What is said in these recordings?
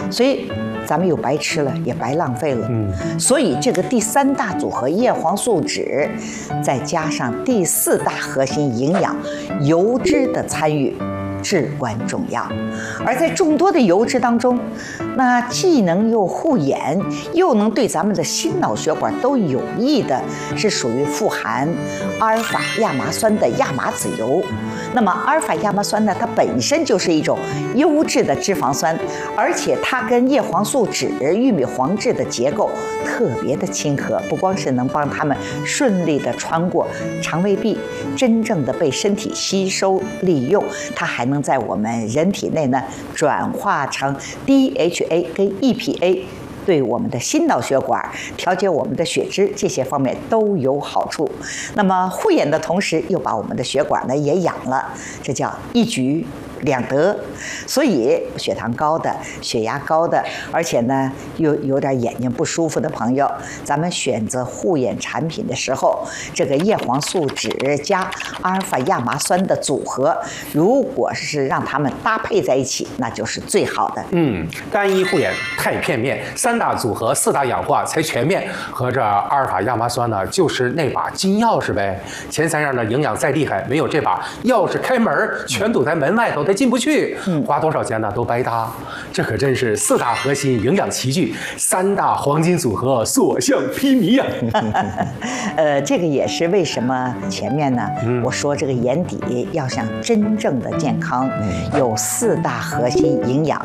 所以咱们又白吃了，也白浪费了。所以这个第3大组合叶黄素酯，再加上第4大核心营养油脂的参与，至关重要。而在众多的油脂当中，那既能又护眼，又能对咱们的心脑血管都有益的，是属于富含阿尔法亚麻酸的亚麻籽油。那么阿尔法亚麻酸呢，它本身就是一种优质的脂肪酸，而且它跟叶黄素酯、玉米黄质的结构特别的亲和，不光是能帮它们顺利的穿过肠胃壁，真正的被身体吸收利用，它还能在我们人体内呢转化成 DHA 跟 EPA， 对我们的心脑血管、调节我们的血脂这些方面都有好处。那么护眼的同时，又把我们的血管呢也养了，这叫一举两得。所以血糖高的、血压高的，而且呢又有点眼睛不舒服的朋友，咱们选择护眼产品的时候，这个叶黄素酯加阿尔法亚麻酸的组合，如果是让它们搭配在一起，那就是最好的。 单一护眼太片面，3大组合4大氧化才全面。合着阿尔法亚麻酸呢，就是那把金钥匙呗。前3样的营养再厉害，没有这把钥匙开门，全堵在门外头，它进不去。花多少钱呢都白搭。这可真是4大核心营养齐聚，3大黄金组合，所向披靡呀。 这个也是为什么前面呢，我说这个眼底要想真正的健康，有4大核心营养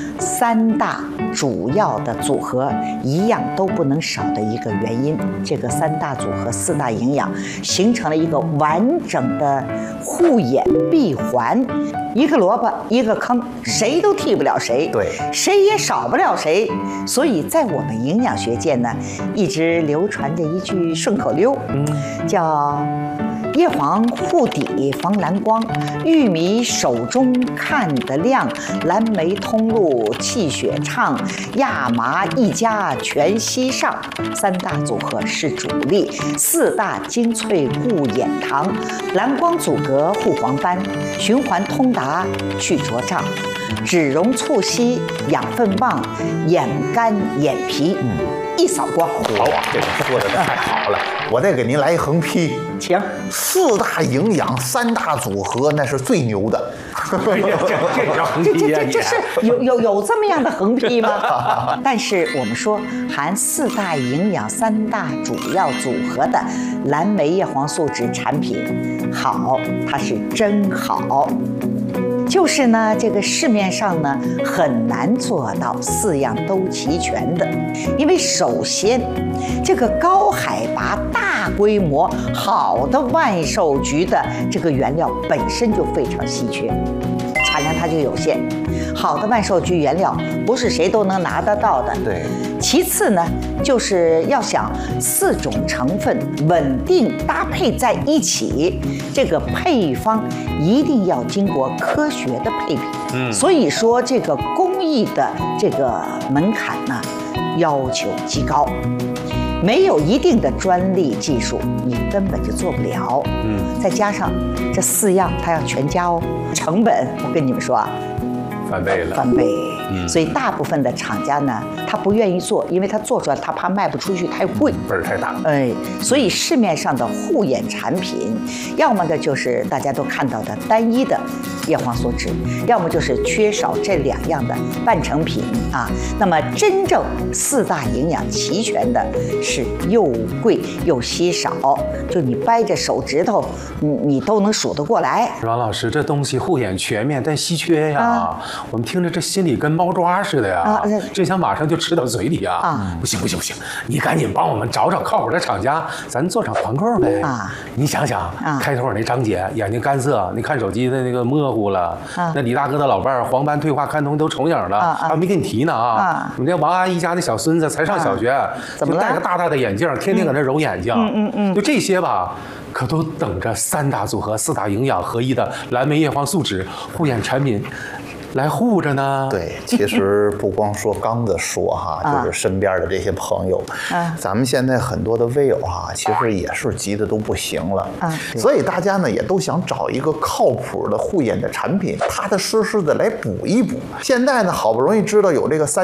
，3大主要的组合一样都不能少的一个原因。这个3大组合4大营养形成了一个完整的护眼闭环，一个萝卜一个坑，谁都替不了谁， 对， 谁也少不了谁。所以在我们营养学界呢，一直流传着一句顺口溜，叫叶黄护底防蓝光，玉米手中看得亮，蓝莓通路气血畅，亚麻一家全息上。3大组合是主力，4大精粹护眼糖，蓝光阻隔护黄斑，循环通达去灼胀，脂溶促烯养分旺，眼干眼皮一扫光。 好，这个说的太好了，我再给您来一横批， 请 4大营养3大组合，那是最牛的。 这叫横批呀！ 这是有这么样的横批吗？但是我们说含4大营养3大主要组合的蓝莓叶黄素酯产品，好，它是真好。就是呢，这个市面上呢很难做到4样都齐全的，因为首先，这个高海拔、大规模、好的万寿菊的这个原料本身就非常稀缺，产量它就有限。好的万寿菊原料不是谁都能拿得到的。 对。 其次呢，就是要想4种成分稳定搭配在一起，这个配方一定要经过科学的配比。所以说这个工艺的这个门槛呢，要求极高。没有一定的专利技术，你根本就做不了。再加上这4样，它要全加哦，成本我跟你们说啊， 翻倍了， 翻倍。所以大部分的厂家呢，他不愿意做，因为他做出来他怕卖不出去，太贵， 本儿太大。 所以市面上的护眼产品，要么的就是大家都看到的单一的叶黄素酯，要么就是缺少这2样的半成品啊。那么真正4大营养齐全的，是又贵又稀少，就你掰着手指头，你都能数得过来。 王老师，这东西护眼全面，但稀缺呀。我们听着这心里跟猫抓似的呀，真想马上就吃到嘴里呀。不行，你赶紧帮我们找靠谱的厂家，咱做场团购呗。你想想，开头那张姐眼睛干涩，你看手机的那个模糊了。那李大哥的老伴儿黄斑退化看通都重影了，没跟你提呢啊。我们家王阿姨家那小孙子才上小学，就戴个大大的眼镜，天天搁那揉眼睛。就这些吧。可都等着3大组合、4大营养合一的蓝莓叶黄素酯护眼产品来护着呢。 对，其实不光说刚子说哈，就是身边的这些朋友，咱们现在很多的微友哈，其实也是急得都不行了。所以大家呢也都想找一个靠谱的护眼的产品，踏踏实实的来补一补。现在呢好不容易知道有这个3